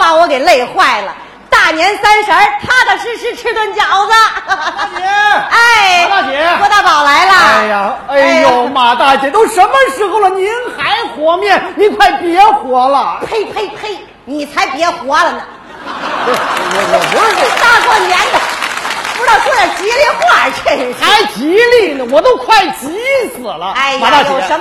把我给累坏了。大年30，踏踏实实吃顿饺子。 大姐， 哎， 马大姐， 郭大宝来了。 哎呀，哎呦，马大姐，都什么时候了，您还和面？您快别和了！ 呸呸呸！你才别活了呢！ 我不是这大过年的，不知道说点吉利话，真是还吉利呢，我都快急死了。 哎呀， 马大姐， 有什么